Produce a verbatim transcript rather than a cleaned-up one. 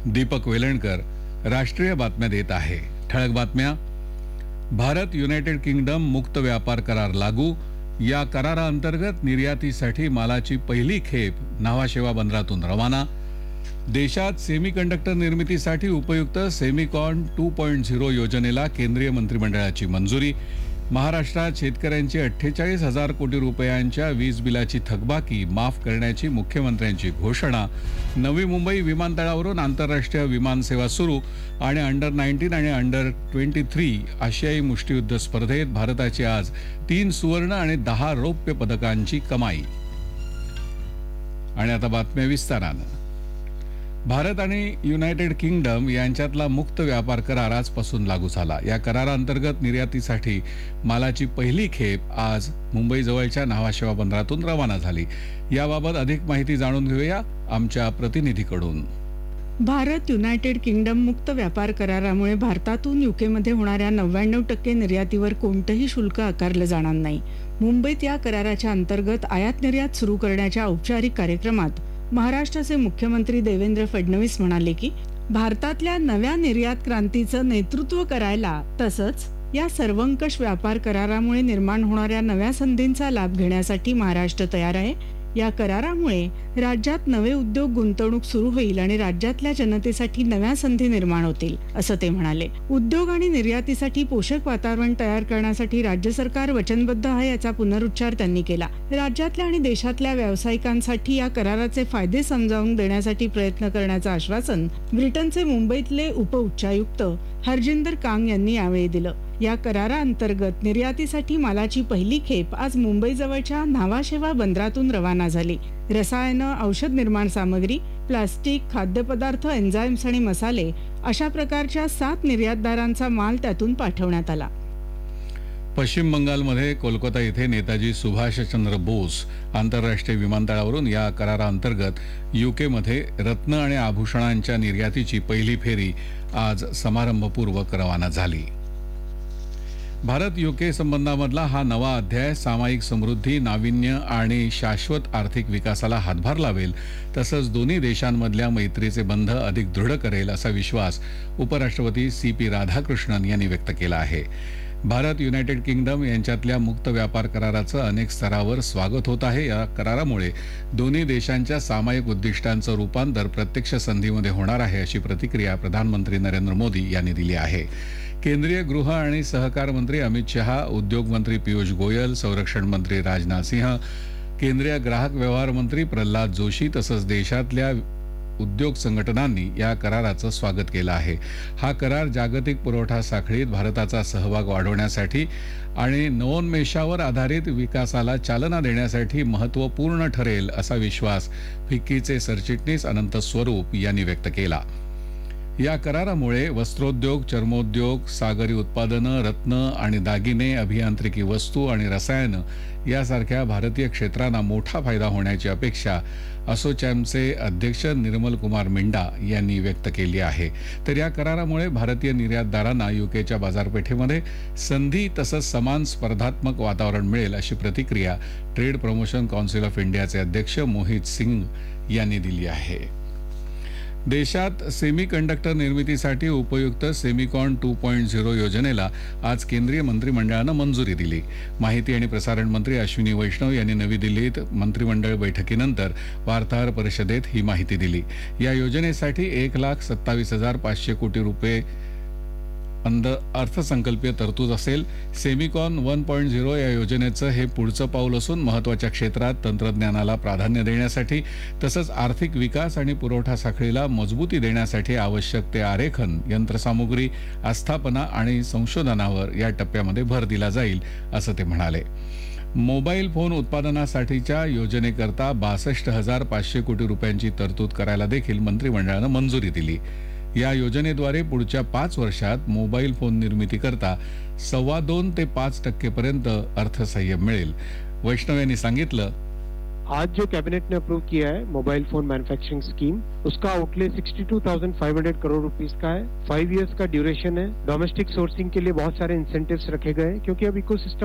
दीपक वेलणकर राष्ट्रीय बातम्या देत आहे. ठळक बातम्या. भारत युनायटेड किंगडम मुक्त व्यापार करार लागू. या कराराअंतर्गत निर्यातीसाठी मालाची पहिली खेप न्हावा बंदरातून रवाना. देशात सेमीकंडक्टर निर्मितीसाठी उपयुक्त सेमिकॉन टू पॉइंट झिरो योजनेला केंद्रीय मंत्रिमंडळाची मंजुरी. महाराष्ट्रात शेतकऱ्यांची अठ्ठेचाळीस हजार कोटी रुपयांच्या वीज बिलाची थकबाकी माफ करण्याची मुख्यमंत्र्यांची घोषणा. नवी मुंबई विमानतळावरून आंतरराष्ट्रीय विमानसेवा सुरू. आणि अंडर नाईन्टीन आणि अंडर ट्वेंटी थ्री आशियाई मुष्टियुद्ध स्पर्धेत भारताची आज तीन सुवर्ण आणि दहा रौप्य पदकांची कमाई. आणि आता बातम्या विस्तारानं. भारत आणि युनायटेड किंगडम यांच्यातला मुक्त व्यापार करार आजपासून लागू झाला. या कराराअंतर्गत निर्यातीसाठी मालाची पहिली खेप आज मुंबईजवळच्या न्हावा बंदरातून रवाना झाली. याबाबत अधिक माहिती जाणून घेऊया आमच्या प्रतिनिधीकडून. भारत युनायटेड किंगडम मुक्त व्यापार करारामुळे भारतातून युकेमध्ये होणाऱ्या नव्याण्णव टक्के निर्यातीवर कोणतंही शुल्क आकारलं जाणार नाही. मुंबईत या कराराच्या अंतर्गत आयात निर्यात सुरू करण्याच्या औपचारिक कार्यक्रमात महाराष्ट्राचे मुख्यमंत्री देवेंद्र फडणवीस म्हणाले की भारतातल्या नव्या निर्यात क्रांतीचं नेतृत्व करायला तसंच या सर्वंकष व्यापार करारामुळे निर्माण होणाऱ्या नव्या संधींचा लाभ घेण्यासाठी महाराष्ट्र तयार आहे. या करारामुळे राज्यात नवे उद्योग गुंतवणूक सुरू होईल आणि राज्यातल्या जनतेसाठी नव्या संधी निर्माण होतील असं ते म्हणाले. उद्योग आणि निर्यातीसाठी पोषक वातावरण तयार करण्यासाठी राज्य सरकार वचनबद्ध आहे याचा पुनरुच्चार त्यांनी केला. राज्यातल्या आणि देशातल्या व्यावसायिकांसाठी या कराराचे फायदे समजावून देण्यासाठी प्रयत्न करण्याचं आश्वासन ब्रिटनचे मुंबईतले उपउच्चायुक्त हरजिंदर कांग यांनी यावेळी दिलं. या कराराअंतर्गत निर्यातीसाठी मालाची पहिली खेप आज मुंबईजवळच्या न्हावा बंदरातून रवाना झाली. रसायनं, औषध निर्माण सामग्री, प्लास्टिक, खाद्यपदार्थ, एन्झाईम्स आणि मसाले अशा प्रकारच्या सात निर्यातदारांचा माल त्यातून पाठवण्यात आला. पश्चिम बंगालमध्ये कोलकाता येथे नेताजी सुभाषचंद्र बोस आंतरराष्ट्रीय विमानतळावरून या कराराअंतर्गत युकेमध्ये रत्न आणि आभूषणांच्या निर्यातीची पहिली फेरी आज समारंभपूर्वक रवाना झाली. भारत युके संबंधामधला हा नवा अध्याय सामायिक समृद्धी, नाविन्य आणि शाश्वत आर्थिक विकासाला हातभार लावेल तसंच दोन्ही देशांमधल्या मैत्रीचे बंध अधिक दृढ करेल असा विश्वास उपराष्ट्रपती सी पी राधाकृष्णन यांनी व्यक्त केला आहे. भारत युनायटेड किंगडम यांच्यातल्या मुक्त व्यापार कराराचं अनेक स्तरावर स्वागत होत आहे. या करारामुळे दोन्ही देशांच्या सामायिक उद्दिष्टांचं रूपांतर प्रत्यक्ष संधीमध्ये होणार आहे अशी प्रतिक्रिया प्रधानमंत्री नरेंद्र मोदी यांनी दिली आहे. केंद्रीय गृह आणि सहकार मंत्री अमित शहा, उद्योग मंत्री पियुष गोयल, संरक्षण मंत्री राजनाथ सिंह, केंद्रीय ग्राहक व्यवहार मंत्री प्रल्हाद जोशी तसंच देशातल्या उद्योग संघटनांनी या कराराचं स्वागत केलं आहे. हा करार जागतिक पुरवठा साखळीत भारताचा सहभाग वाढवण्यासाठी आणि नवोन्मेषावर आधारित विकासाला चालना देण्यासाठी महत्त्वपूर्ण ठरेल असा विश्वास फिक्कीचे सरचिटणीस अनंत स्वरूप यांनी व्यक्त केला. या करारामुळे वस्त्रोद्योग, चर्मोद्योग, सागरी उत्पादनं, रत्न आणि दागिने, अभियांत्रिकी वस्तू आणि रसायनं यासारख्या भारतीय क्षेत्रांना मोठा फायदा होण्याची अपेक्षा असोचॅमचे अध्यक्ष निर्मल कुमार मिंडा यांनी व्यक्त केली आहे. तर या करारामुळे भारतीय निर्यातदारांना युकेच्या बाजारपेठेमध्ये संधी तसंच समान स्पर्धात्मक वातावरण मिळेल अशी प्रतिक्रिया ट्रेड प्रमोशन कौन्सिल ऑफ इंडियाचे अध्यक्ष मोहित सिंग यांनी दिली आहे. देशात सेमीकंडक्टर निर्मितीसाठी उपयुक्त सेमिकॉन टू पॉइंट झिरो योजनेला आज केंद्रीय मंत्रिमंडळानं मंजुरी दिली. माहिती आणि प्रसारण मंत्री अश्विनी वैष्णव यांनी नवी दिल्लीत मंत्रिमंडळ बैठकीनंतर वार्ताहर परिषदेत ही माहिती दिली. या योजनेसाठी एक लाख सत्तावीस हजार पाचशे कोटी रुपये अर्थसंकल्पीय तरतूद असेल. सेमिकॉन वन पॉइंट झिरो या योजनेचं हे पुढचं पाऊल असून महत्त्वाच्या क्षेत्रात तंत्रज्ञानाला प्राधान्य देण्यासाठी तसंच आर्थिक विकास आणि पुरवठा साखळीला मजबूती देण्यासाठी आवश्यक ते आरेखन, यंत्रसामुग्री, आस्थापना आणि संशोधनावर या टप्प्यामध्ये भर दिला जाईल असं ते म्हणाले. मोबाईल फोन उत्पादनासाठीच्या योजनेकरता बासष्ट हजार पाचशे कोटी रुपयांची तरतूद करायला देखील मंत्रिमंडळानं मंजुरी दिली. या योजनेद्वारे पुढच्या पाच वर्षात मोबाईल फोन निर्मिती करता सव्वा दोन ते पाच टक्के पर्यंत अर्थसहाय्य मिळेल. वैष्णव यांनी सांगितलं, आज जो कैबिनेट ने अप्रूव किया है मोबाइल फोन मैन्युफैक्चरिंग स्कीम, उसका आउटले बासठ हज़ार पाँच सौ करोड़ रुपीस का है. फाइव इयर्स का ड्यूरेशन है. डोमेस्टिक सोर्सिंग के लिए बहुत सारे इंसेंटिव्स रखे गए क्योंकि अब इकोसिस्टम